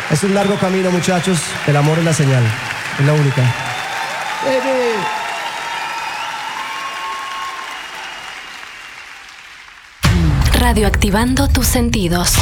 Es un largo camino, muchachos. El amor es la señal. Es la única. Radioactivando tus sentidos.